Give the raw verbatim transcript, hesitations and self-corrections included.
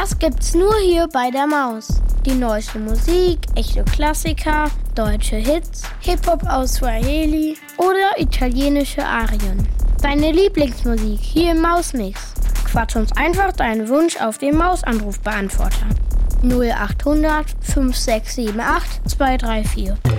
Das gibt's nur hier bei der Maus. Die neueste Musik, echte Klassiker, deutsche Hits, Hip-Hop aus Swahili oder italienische Arien. Deine Lieblingsmusik hier im Mausmix. Quatsch uns einfach deinen Wunsch auf den Mausanrufbeantworter. null acht hundert fünf sechs sieben acht zwei drei vier.